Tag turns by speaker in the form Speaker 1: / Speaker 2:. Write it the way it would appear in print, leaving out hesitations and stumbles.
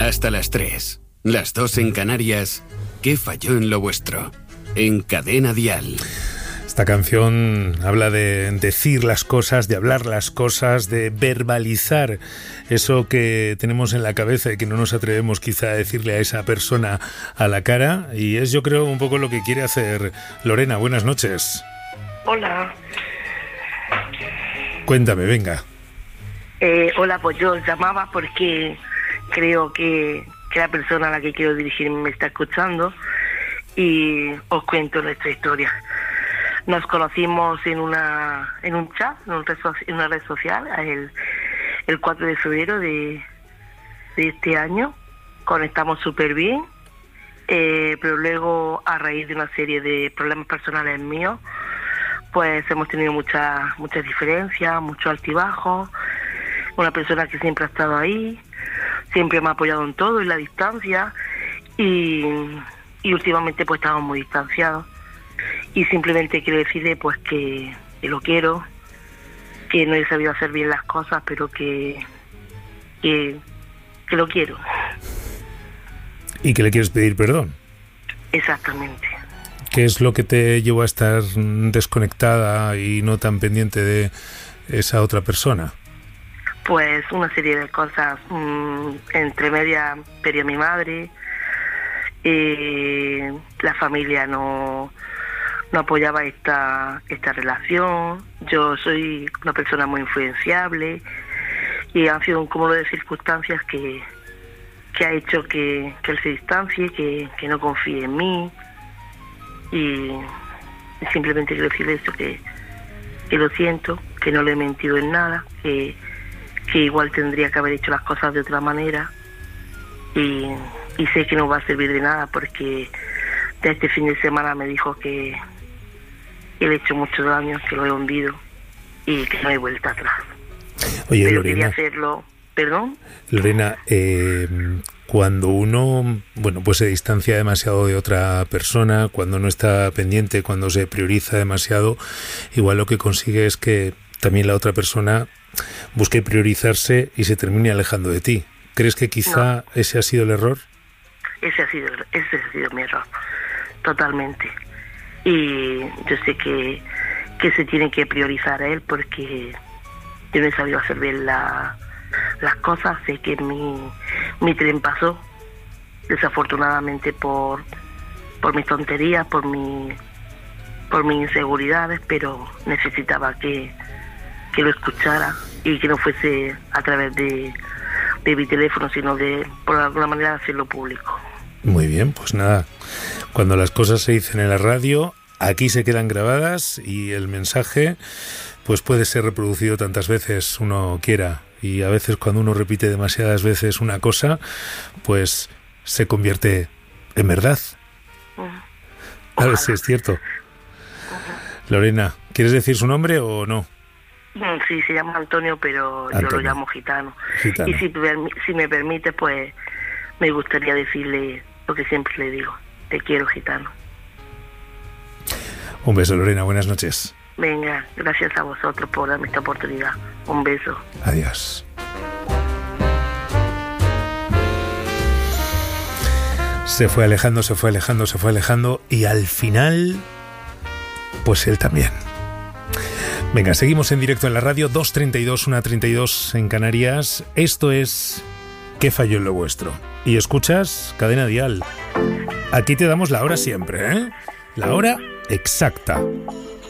Speaker 1: Hasta las 3, las 2 en Canarias. ¿Qué falló en lo vuestro? En Cadena Dial.
Speaker 2: Esta canción habla de decir las cosas, de hablar las cosas, de verbalizar eso que tenemos en la cabeza y que no nos atrevemos quizá a decirle a esa persona a la cara. Y es, yo creo, un poco lo que quiere hacer Lorena. Buenas noches.
Speaker 3: Hola.
Speaker 2: Cuéntame, venga.
Speaker 3: Hola, pues yo llamaba porque creo que la persona a la que quiero dirigirme me está escuchando y os cuento nuestra historia. Nos conocimos en un chat, en una red social, el 4 de febrero de este año. Conectamos súper bien, pero luego, a raíz de una serie de problemas personales míos, pues hemos tenido muchas diferencias, muchos altibajos. Una persona que siempre ha estado ahí, siempre me ha apoyado en todo, en la distancia, y últimamente pues estamos muy distanciados. Y simplemente quiero decirle pues que lo quiero, que no he sabido hacer bien las cosas, pero que lo quiero.
Speaker 2: ¿Y que le quieres pedir perdón?
Speaker 3: Exactamente.
Speaker 2: ¿Qué es lo que te llevó a estar desconectada y no tan pendiente de esa otra persona?
Speaker 3: Pues una serie de cosas. Entre medias perdió a mi madre, la familia no apoyaba esta relación. Yo soy una persona muy influenciable y ha sido un cúmulo de circunstancias que ha hecho que él se distancie, que no confíe en mí, y simplemente quiero decirle eso, que lo siento, que no le he mentido en nada, que igual tendría que haber hecho las cosas de otra manera, y sé que no va a servir de nada porque de este fin de semana me dijo que le he hecho mucho daño, que lo he hundido y que no hay vuelta atrás.
Speaker 2: Oye,
Speaker 3: pero
Speaker 2: Lorena,
Speaker 3: quería hacerlo. ¿Perdón?
Speaker 2: Lorena, cuando uno, pues se distancia demasiado de otra persona, cuando no está pendiente, cuando se prioriza demasiado, igual lo que consigue es que también la otra persona busque priorizarse y se termine alejando de ti. ¿Crees que quizá ese ha sido el error? Ese ha
Speaker 3: sido mi error, totalmente. Y yo sé que se tiene que priorizar a él porque yo no he sabido hacer bien las cosas. Sé que mi tren pasó, desafortunadamente por mis tonterías, por mis inseguridades, pero necesitaba que lo escuchara y que no fuese a través de mi teléfono, sino por alguna manera hacerlo público.
Speaker 2: Muy bien, pues nada, cuando las cosas se dicen en la radio, aquí se quedan grabadas y el mensaje pues puede ser reproducido tantas veces uno quiera, y a veces cuando uno repite demasiadas veces una cosa, pues se convierte en verdad. A ver si es cierto. Lorena, ¿quieres decir su nombre o no?
Speaker 3: Sí, se llama Antonio, pero Antonio. Yo lo llamo Gitano.
Speaker 2: Gitano.
Speaker 3: Y si me permite, pues me gustaría decirle lo que siempre le digo: te quiero, Gitano.
Speaker 2: Un beso, Lorena, buenas noches.
Speaker 3: Venga, gracias a vosotros por darme esta oportunidad. Un beso.
Speaker 2: Adiós. Se fue alejando y al final, pues él también. Venga, seguimos en directo en la radio, 2:32, 1:32 en Canarias. Esto es ¿Qué falló en lo vuestro? Y escuchas Cadena Dial. Aquí te damos la hora siempre, ¿eh? La hora exacta.